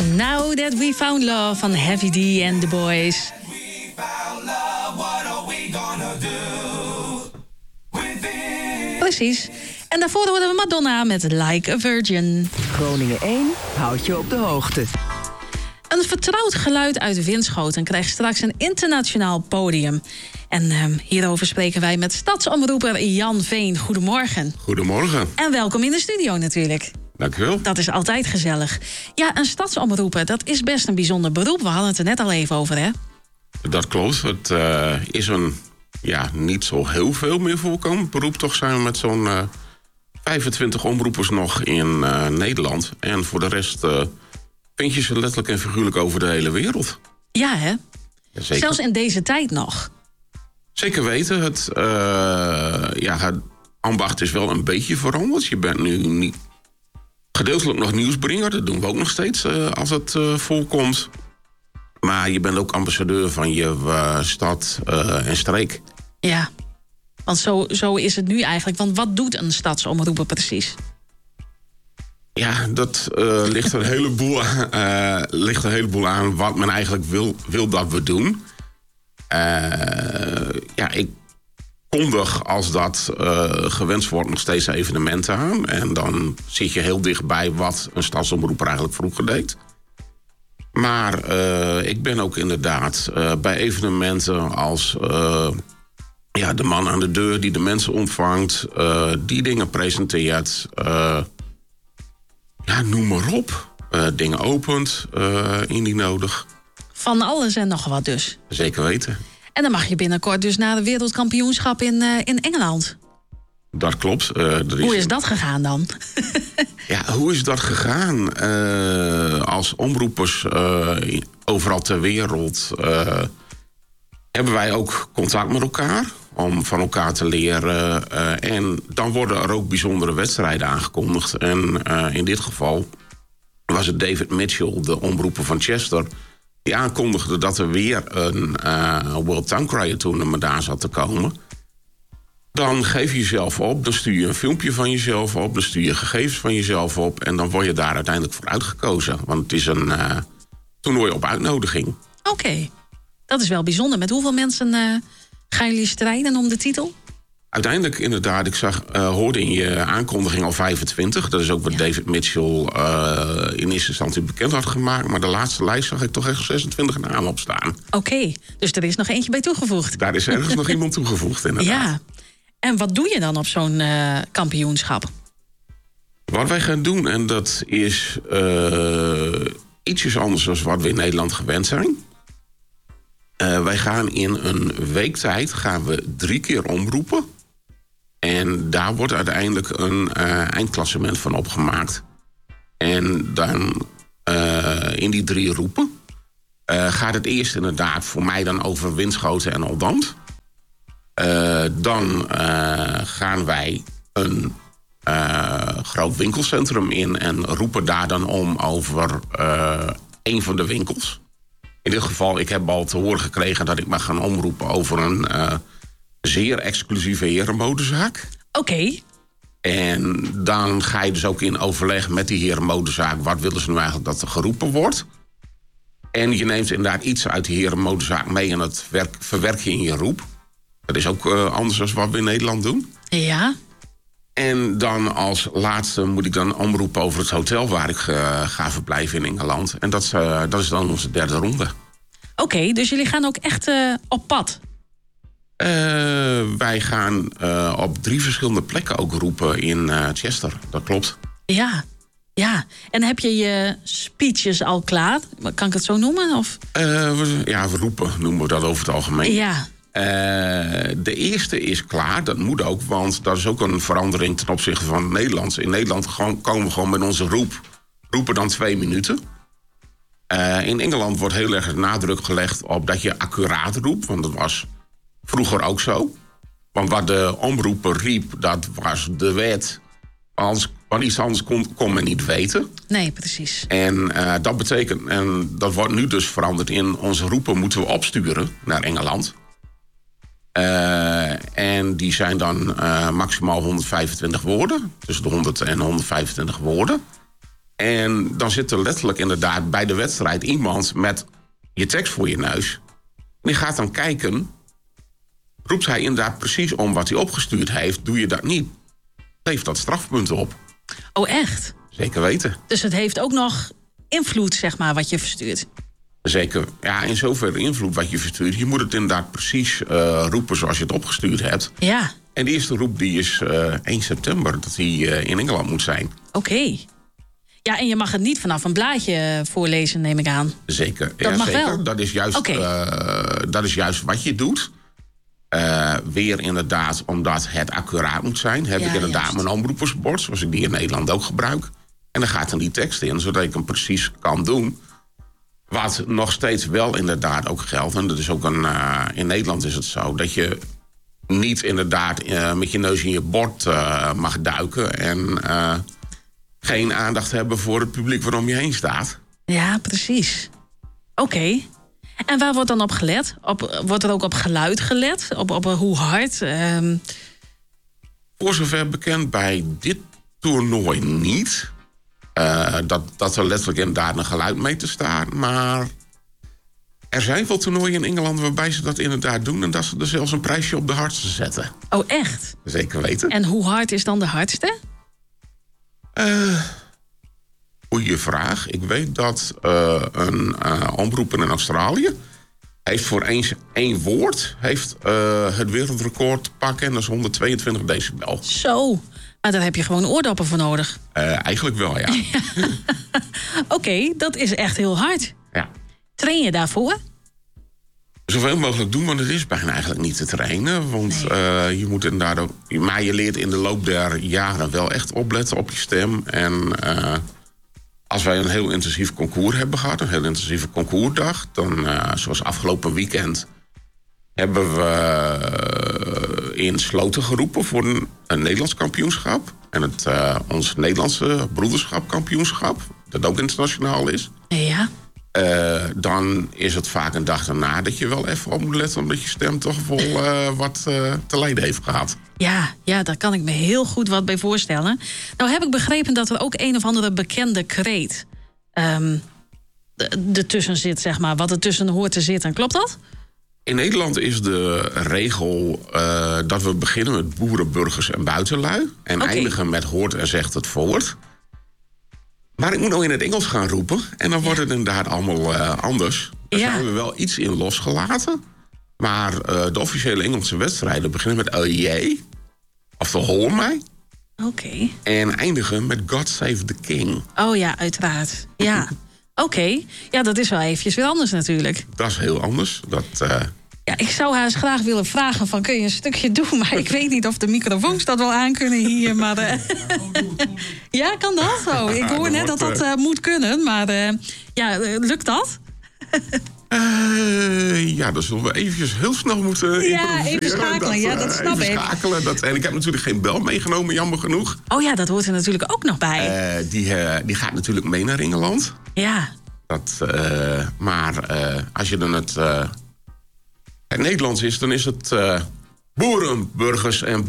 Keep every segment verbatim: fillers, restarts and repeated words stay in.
Now That We Found Love van Heavy D and the Boys. Precies. En daarvoor horen we Madonna met Like a Virgin. Groningen één houdt je op de hoogte. Een vertrouwd geluid uit Winschoten krijgt straks een internationaal podium. En uh, hierover spreken wij met stadsomroeper Jan Veen. Goedemorgen. Goedemorgen. En welkom in de studio natuurlijk. Dank u wel. Dat is altijd gezellig. Ja, een stadsomroeper, dat is best een bijzonder beroep. We hadden het er net al even over, hè? Dat klopt. Het uh, is een ja, niet zo heel veel meer voorkomend beroep. Toch zijn we met zo'n uh, vijfentwintig omroepers nog in uh, Nederland. En voor de rest uh, vind je ze letterlijk en figuurlijk over de hele wereld. Ja, hè? Ja, zeker. Zelfs in deze tijd nog. Zeker weten. Het, uh, ja, het ambacht is wel een beetje veranderd. Je bent nu niet gedeeltelijk nog nieuwsbringer. Dat doen we ook nog steeds uh, als het uh, voorkomt. Maar je bent ook ambassadeur van je uh, stad uh, en streek. Ja, want zo, zo is het nu eigenlijk. Want wat doet een stadsomroeper precies? Ja, dat uh, ligt, een heleboel, uh, ligt een heleboel aan wat men eigenlijk wil, wil dat we doen. Uh, ja, ik kondig als dat uh, gewenst wordt nog steeds evenementen aan. En dan zit je heel dichtbij wat een stadsomroeper eigenlijk vroeger deed. Maar uh, ik ben ook inderdaad uh, bij evenementen als uh, ja, de man aan de deur die de mensen ontvangt, uh, die dingen presenteert. Uh, ja, noem maar op. Uh, dingen opent, uh, indien nodig. Van alles en nog wat dus. Zeker weten. En dan mag je binnenkort dus naar de wereldkampioenschap in, uh, in Engeland. Dat klopt. Uh, er is... Hoe is dat gegaan dan? Ja, hoe is dat gegaan? Uh, als omroepers uh, overal ter wereld uh, hebben wij ook contact met elkaar om van elkaar te leren. Uh, en dan worden er ook bijzondere wedstrijden aangekondigd. En uh, in dit geval was het David Mitchell, de omroeper van Chester, die aankondigde dat er weer een uh, World Town Crier Tournament aan zat te komen. Dan geef je jezelf op, dan stuur je een filmpje van jezelf op, dan stuur je gegevens van jezelf op en dan word je daar uiteindelijk voor uitgekozen. Want het is een uh, toernooi op uitnodiging. Oké, okay. Dat is wel bijzonder. Met hoeveel mensen uh, gaan jullie strijden om de titel? Uiteindelijk inderdaad, ik zag, uh, hoorde in je aankondiging al vijfentwintig. Dat is ook wat ja. David Mitchell uh, in eerste instantie bekend had gemaakt. Maar de laatste lijst zag ik toch echt zesentwintig namen op staan. Oké, okay. Dus er is nog eentje bij toegevoegd. Daar is ergens nog iemand toegevoegd, inderdaad. Ja. En wat doe je dan op zo'n uh, kampioenschap? Wat wij gaan doen, en dat is uh, ietsjes anders dan wat we in Nederland gewend zijn. Uh, wij gaan in een week tijd gaan we drie keer omroepen. En daar wordt uiteindelijk een uh, eindklassement van opgemaakt. En dan uh, in die drie roepen uh, gaat het eerst inderdaad voor mij dan over Winschoten en Oldambt. Uh, dan uh, gaan wij een uh, groot winkelcentrum in en roepen daar dan om over uh, een van de winkels. In dit geval, ik heb al te horen gekregen dat ik mag gaan omroepen over een uh, zeer exclusieve herenmodezaak. Oké. Okay. En dan ga je dus ook in overleg met die herenmodezaak. Wat willen ze nu eigenlijk dat er geroepen wordt? En je neemt inderdaad iets uit die herenmodezaak mee en dat werk, verwerk je in je roep. Dat is ook uh, anders dan wat we in Nederland doen. Ja. En dan als laatste moet ik dan omroepen over het hotel waar ik uh, ga verblijven in Engeland. En dat is, uh, dat is dan onze derde ronde. Oké, okay, dus jullie gaan ook echt uh, op pad? Uh, wij gaan uh, op drie verschillende plekken ook roepen in uh, Chester. Dat klopt. Ja, ja. En heb je je speeches al klaar? Kan ik het zo noemen? Of? Uh, we, ja, we roepen noemen we dat over het algemeen. Ja. Uh, de eerste is klaar, dat moet ook, want dat is ook een verandering ten opzichte van het Nederlands. In Nederland gewoon, komen we gewoon met onze roep, roepen dan twee minuten. Uh, in Engeland wordt heel erg nadruk gelegd op dat je accuraat roept, want dat was vroeger ook zo. Want wat de omroeper riep, dat was de wet. Anders, wat iets anders kon, kon men niet weten. Nee, precies. En uh, dat betekent, en dat wordt nu dus veranderd in onze roepen moeten we opsturen naar Engeland. Uh, en die zijn dan uh, maximaal honderdvijfentwintig woorden. Tussen de honderd en honderdvijfentwintig woorden. En dan zit er letterlijk inderdaad bij de wedstrijd iemand met je tekst voor je neus. En die gaat dan kijken, roept hij inderdaad precies om wat hij opgestuurd heeft. Doe je dat niet, geeft dat strafpunten op. Oh, echt? Zeker weten. Dus het heeft ook nog invloed, zeg maar, wat je verstuurt? Zeker, ja, in zoverre invloed wat je verstuurt. Je moet het inderdaad precies uh, roepen zoals je het opgestuurd hebt. Ja. En de eerste roep die is uh, één september, dat hij uh, in Engeland moet zijn. Oké. Okay. Ja, en je mag het niet vanaf een blaadje voorlezen, neem ik aan. Zeker. Dat ja, mag zeker. wel? Dat is juist, okay. uh, dat is juist wat je doet. Uh, weer inderdaad, omdat het accuraat moet zijn, heb ja, ik inderdaad juist. mijn omroepersbord, zoals ik die in Nederland ook gebruik. En dan gaat dan die tekst in, zodat ik hem precies kan doen. Wat nog steeds wel inderdaad ook geldt, en dat is ook een, uh, in Nederland is het zo, dat je niet inderdaad uh, met je neus in je bord uh, mag duiken en uh, geen aandacht hebben voor het publiek waarom je heen staat. Ja, precies. Oké. Okay. En waar wordt dan op gelet? Op, wordt er ook op geluid gelet? Op, op hoe hard? Um... Voor zover bekend bij dit toernooi niet. Uh, dat, dat er letterlijk inderdaad een geluidmeter staat. Maar er zijn veel toernooien in Engeland waarbij ze dat inderdaad doen. En dat ze er zelfs een prijsje op de hardste zetten. Oh, echt? Zeker weten. En hoe hard is dan de hardste? Uh, goeie vraag. Ik weet dat uh, een uh, omroep in Australië heeft voor eens één woord heeft, uh, het wereldrecord te pakken. En dat is honderdtweeëntwintig decibel. Zo. Maar daar heb je gewoon oordoppen voor nodig. Uh, eigenlijk wel, ja. Oké, okay, dat is echt heel hard. Ja. Train je daarvoor? Zoveel mogelijk doen, maar het is bijna eigenlijk niet te trainen. Want nee. uh, je moet inderdaad ook... Maar je leert in de loop der jaren wel echt opletten op je stem. En uh, als wij een heel intensief concours hebben gehad, een heel intensieve concoursdag, dan, uh, zoals afgelopen weekend, hebben we in Sloten geroepen voor een, een Nederlands kampioenschap. En het uh, ons Nederlandse broederschapkampioenschap, dat ook internationaal is. Ja. Uh, dan is het vaak een dag daarna dat je wel even op moet letten, omdat je stem toch wel uh, wat uh, te lijden heeft gehad. Ja, ja, daar kan ik me heel goed wat bij voorstellen. Nou heb ik begrepen dat er ook een of andere bekende kreet um, ertussen zit, zeg maar. Wat ertussen hoort te zitten. Klopt dat? In Nederland is de regel uh, dat we beginnen met boeren, burgers en buitenlui. En okay. eindigen met hoort en zegt het voort. Maar ik moet nou in het Engels gaan roepen. En dan wordt het inderdaad allemaal uh, anders. Daar ja. zijn we wel iets in losgelaten. Maar uh, de officiële Engelse wedstrijden beginnen met oh jee. Of de hoor mij. Oké. Okay. En eindigen met God Save the King. Oh ja, uiteraard. Ja. Oké. Okay. Ja, dat is wel eventjes weer anders natuurlijk. Dat is heel anders. Dat... Uh... Ja, ik zou haar eens graag willen vragen van kun je een stukje doen, maar ik weet niet of de microfoons dat wel aan kunnen hier. Maar, uh... ja, kan dat? Oh, ik hoor net dat dat uh, moet kunnen, maar uh, ja, uh, lukt dat? Uh, ja, dan zullen we eventjes heel snel moeten ja, even schakelen. Dat, ja, dat snap even ik. Schakelen, dat, en ik heb natuurlijk geen bel meegenomen, jammer genoeg. Oh ja, dat hoort er natuurlijk ook nog bij. Uh, die, uh, die gaat natuurlijk mee naar Engeland. Ja. Dat, uh, maar uh, als je dan het... Uh, het Nederlands is, dan is het uh, boeren, burgers en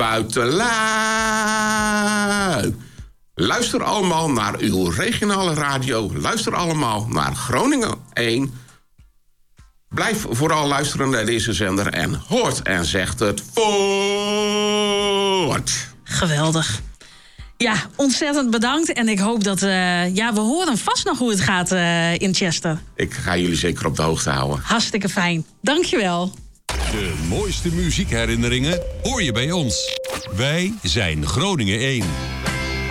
buitenlui. Luister allemaal naar uw regionale radio. Luister allemaal naar Groningen één. Blijf vooral luisteren naar deze zender en hoort en zegt het voort. Geweldig. Ja, ontzettend bedankt. En ik hoop dat... Uh, ja, we horen vast nog hoe het gaat uh, in Chester. Ik ga jullie zeker op de hoogte houden. Hartstikke fijn. Dankjewel. De mooiste muziekherinneringen hoor je bij ons. Wij zijn Groningen één.